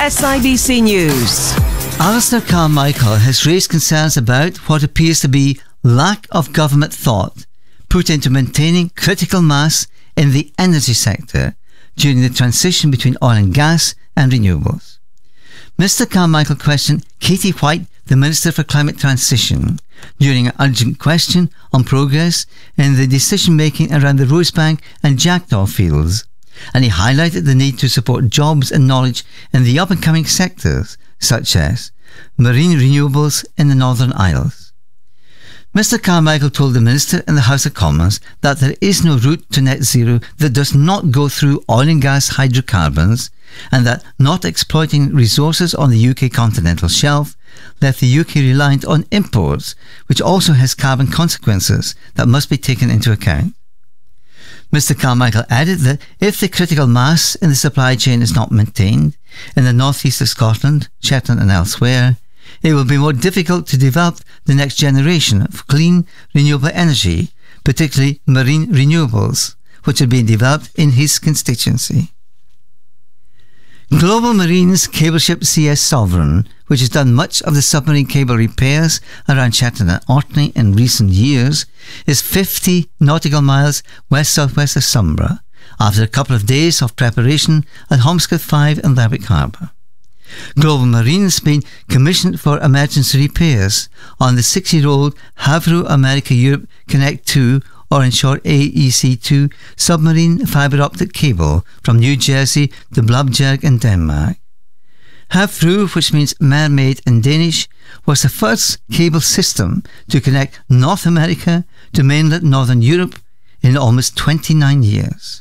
SIBC News. Alistair Carmichael has raised concerns about what appears to be lack of government thought put into maintaining critical mass in the energy sector during the transition between oil and gas and renewables. Mr. Carmichael questioned Katie White, the Minister for Climate Transition, during an urgent question on progress in the decision-making around the Rosebank and Jackdaw fields, and he highlighted the need to support jobs and knowledge in the up-and-coming sectors, such as marine renewables in the Northern Isles. Mr. Carmichael told the Minister in the House of Commons that there is no route to net zero that does not go through oil and gas hydrocarbons, and that not exploiting resources on the UK continental shelf left the UK reliant on imports, which also has carbon consequences that must be taken into account. Mr. Carmichael added that if the critical mass in the supply chain is not maintained in the northeast of Scotland, Shetland and elsewhere, it will be more difficult to develop the next generation of clean, renewable energy, particularly marine renewables, which are being developed in his constituency. Global Marine's cable ship CS Sovereign, which has done much of the submarine cable repairs around Shetland and Orkney in recent years, is 50 nautical miles west-southwest of Sombra, after a couple of days of preparation at Holmscott 5 in Lerwick Harbour. Global Marine has been commissioned for emergency repairs on the 6-year-old Havro America Europe Connect 2, or in short AEC2, submarine fibre optic cable from New Jersey to Blabjerg in Denmark. Havfru, which means mermaid in Danish, was the first cable system to connect North America to mainland Northern Europe in almost 29 years.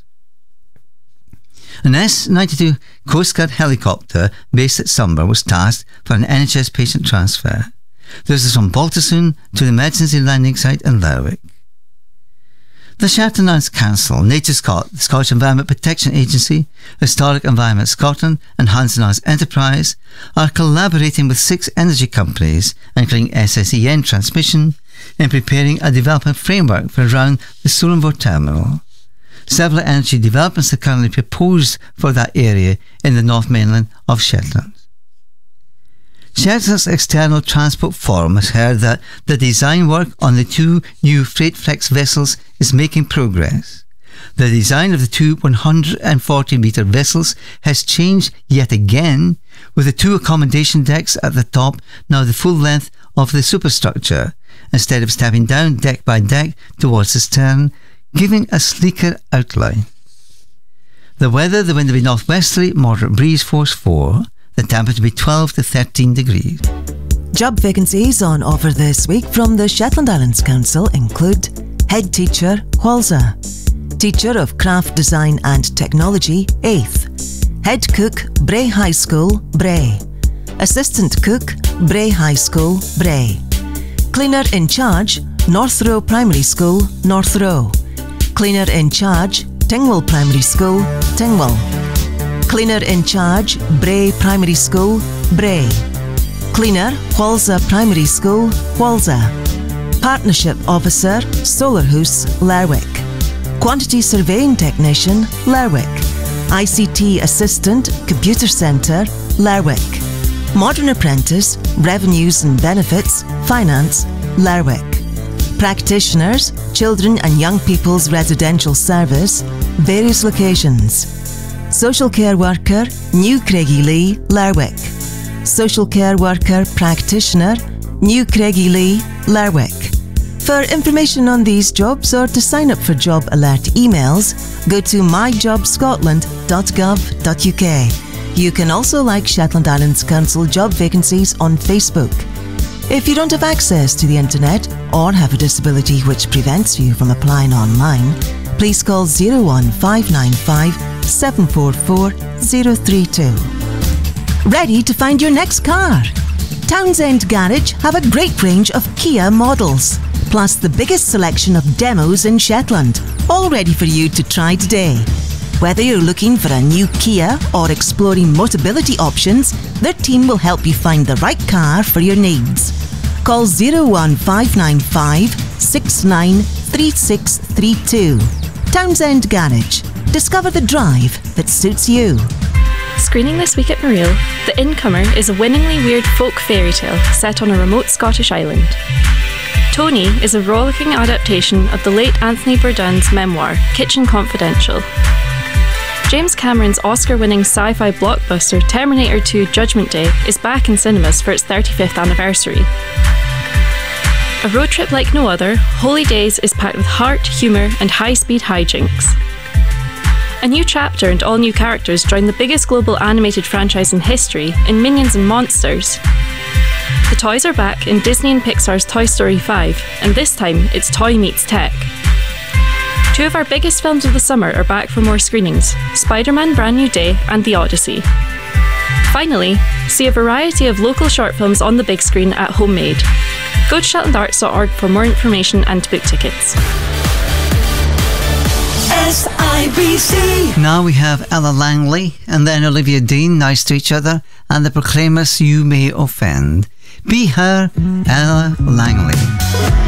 An S-92 Coast Guard helicopter based at Sombra was tasked for an NHS patient transfer. This is from Baltersoon to the emergency landing site in Lerwick. The Shetland Islands Council, NatureScot, the Scottish Environment Protection Agency, Historic Environment Scotland and Hansen Isles Enterprise are collaborating with 6 energy companies, including SSEN Transmission, in preparing a development framework for around the Sullingvoe terminal. Several energy developments are currently proposed for that area in the North Mainland of Shetland. Shetland's External Transport Forum has heard that the design work on the 2 new Freightflex vessels is making progress. The design of the 2 140-metre vessels has changed yet again, with the 2 accommodation decks at the top now the full length of the superstructure, instead of stepping down deck by deck towards the stern, giving a sleeker outline. The weather, the wind will be northwesterly, moderate breeze, force 4. The temperature will be 12 to 13 degrees. Job vacancies on offer this week from the Shetland Islands Council include Head Teacher, Whalza; Teacher of Craft Design and Technology, 8th; Head Cook, Bray High School, Bray; Assistant Cook, Bray High School, Bray; Cleaner in Charge, North Row Primary School, North Row; Cleaner in Charge, Tingwell Primary School, Tingwell; Cleaner in Charge, Bray Primary School, Bray; Cleaner, Whalza Primary School, Whalza; Partnership Officer, Solarhouse, Lerwick; Quantity Surveying Technician, Lerwick; ICT Assistant, Computer Centre, Lerwick; Modern Apprentice, Revenues and Benefits, Finance, Lerwick; Practitioners, Children and Young People's Residential Service, various locations; Social Care Worker, New Craigielee, Lerwick; Social Care Worker Practitioner, New Craigielee, Lerwick. For information on these jobs or to sign up for job alert emails, go to myjobscotland.gov.uk. You can also like Shetland Islands Council job vacancies on Facebook. If you don't have access to the internet or have a disability which prevents you from applying online, please call 01595 744 032. Ready to find your next car? Townsend Garage have a great range of Kia models, plus the biggest selection of demos in Shetland, all ready for you to try today. Whether you're looking for a new Kia or exploring Motability options, their team will help you find the right car for your needs. Call 01595 693632. Townsend Garage. Discover the drive that suits you. Screening this week at Mareel, The Incomer is a winningly weird folk fairy tale set on a remote Scottish island. Tony is a rollicking adaptation of the late Anthony Bourdain's memoir, Kitchen Confidential. James Cameron's Oscar-winning sci-fi blockbuster Terminator 2: Judgment Day is back in cinemas for its 35th anniversary. A road trip like no other, Holy Days is packed with heart, humour and high-speed hijinks. A new chapter and all new characters join the biggest global animated franchise in history in Minions and Monsters. The toys are back in Disney and Pixar's Toy Story 5, and this time it's toy meets tech. Two of our biggest films of the summer are back for more screenings, Spider-Man Brand New Day and The Odyssey. Finally, see a variety of local short films on the big screen at Homemade. Go to shetlandarts.org for more information and to book tickets. SIBC. Now we have Ella Langley and then Olivia Dean, Nice to Each Other, and the Proclaimers You May Offend. Be Her, Ella Langley.